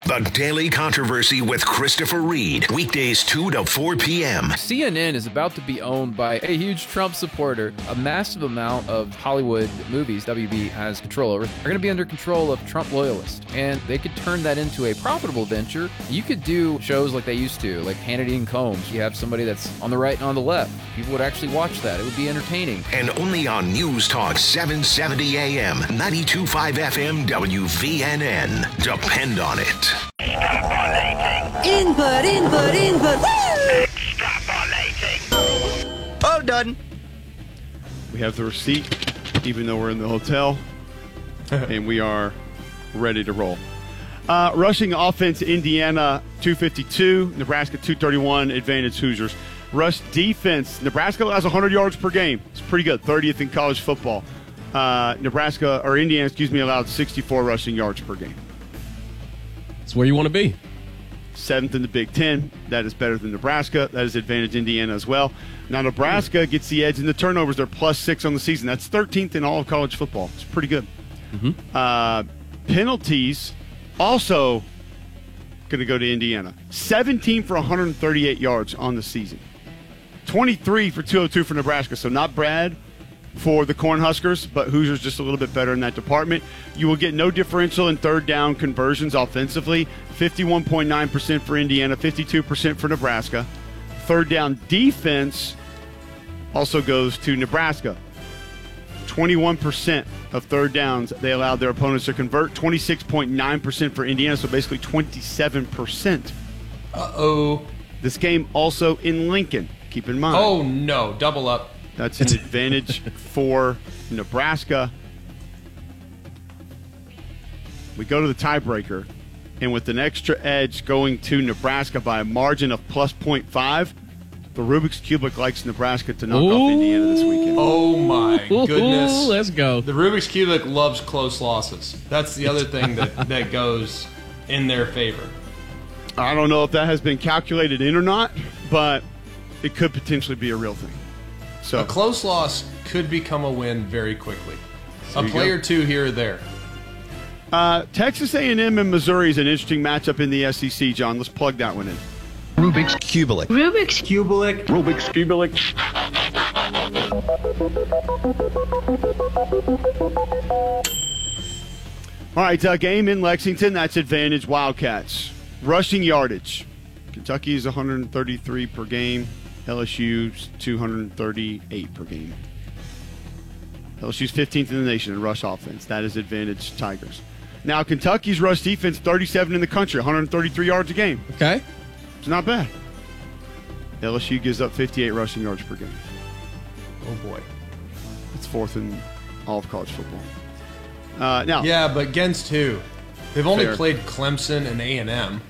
The Daily Controversy with Christopher Reed. Weekdays 2 to 4 p.m. CNN is about to be owned by a huge Trump supporter. A massive amount of Hollywood movies WB has control over are going to be under control of Trump loyalists. And they could turn that into a profitable venture. You could do shows like they used to, like Hannity and Combs. You have somebody that's on the right and on the left. People would actually watch that. It would be entertaining. And only on News Talk 770 AM, 92.5 FM, WVNN. Depend on it. Input. Woo! Extrapolating. Oh, done. We have the receipt, even though we're in the hotel, and we are ready to roll. Rushing offense, Indiana 252, Nebraska 231, advantage Hoosiers. Rush defense, Nebraska allows 100 yards per game. It's pretty good, 30th in college football. Indiana, allowed 64 rushing yards per game. That's where you want to be. 7th in the Big Ten. That is better than Nebraska. That is advantage Indiana as well. Now, Nebraska gets the edge in the turnovers. They're +6 on the season. That's 13th in all of college football. It's pretty good. Penalties also going to go to Indiana. 17 for 138 yards on the season. 23 for 202 for Nebraska. So not bad for the Cornhuskers, but Hoosiers just a little bit better in that department. You will get no differential in third down conversions offensively. 51.9% for Indiana, 52% for Nebraska. Third down defense also goes to Nebraska. 21% of third downs they allowed their opponents to convert. 26.9% for Indiana, so basically 27%. Uh-oh. This game also in Lincoln. Keep in mind. Oh, no. Double up. That's an advantage for Nebraska. We go to the tiebreaker, and with an extra edge going to Nebraska by a margin of plus 0.5, the Rubik's Cubic likes Nebraska to knock off Indiana this weekend. Oh, my goodness. Let's go. The Rubik's Cubic loves close losses. That's the other thing that goes in their favor. I don't know if that has been calculated in or not, but it could potentially be a real thing. So a close loss could become a win very quickly. So a play or two here or there. Texas A&M and Missouri is an interesting matchup in the SEC, John. Let's plug that one in. Rubik's Cubic. Rubik's Cubic. Rubik's Cubic. All right, game in Lexington. That's advantage Wildcats. Rushing yardage. Kentucky is 133 per game. LSU's 238 per game. LSU's 15th in the nation in rush offense. That is advantage Tigers. Now, Kentucky's rush defense, 37 in the country, 133 yards a game. Okay. It's not bad. LSU gives up 58 rushing yards per game. Oh, boy. It's 4th in all of college football. Now, yeah, but against who? They've only Fair. played Clemson and A&M.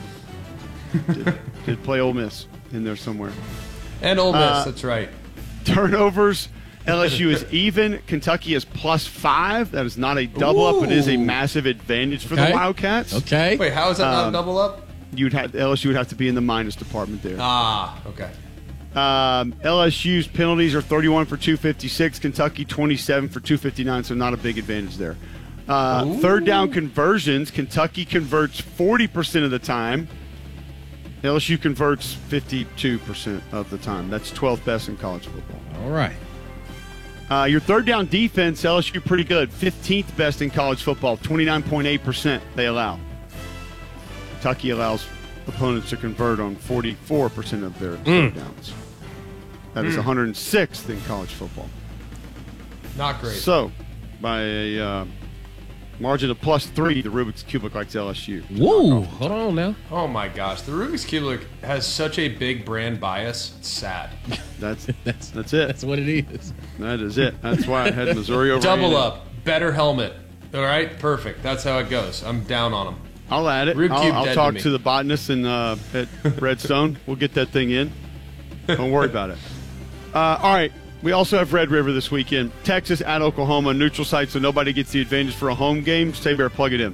did play Ole Miss in there somewhere. And Ole Miss, that's right. Turnovers, LSU is even. Kentucky is +5. That is not a double up, but it is a massive advantage for the Wildcats. Okay. Wait, how is that not a double up? LSU would have to be in the minus department there. Ah, okay. LSU's penalties are 31 for 256. Kentucky 27 for 259, so not a big advantage there. Third down conversions, Kentucky converts 40% of the time. LSU converts 52% of the time. That's 12th best in college football. All right. Your third down defense, LSU pretty good. 15th best in college football. 29.8% they allow. Kentucky allows opponents to convert on 44% of their third downs. That is 106th in college football. Not great. So, by a margin of +3, the Rubik's Cubic likes LSU. Whoa, hold on now. Oh, my gosh. The Rubik's Cubic has such a big brand bias. It's sad. That's it. That's what it is. That is it. That's why I had Missouri over. Double up. Better helmet. All right? Perfect. That's how it goes. I'm down on them. I'll add it. I'll talk to the botanists at Redstone. We'll get that thing in. Don't worry about it. All right. We also have Red River this weekend. Texas at Oklahoma, neutral site, so nobody gets the advantage for a home game. Stay Bear, plug it in.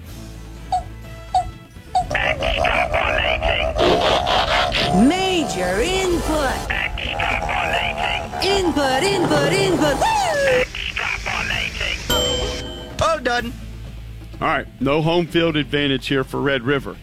Major input. Input. Woo! Oh, done. All right. No home field advantage here for Red River.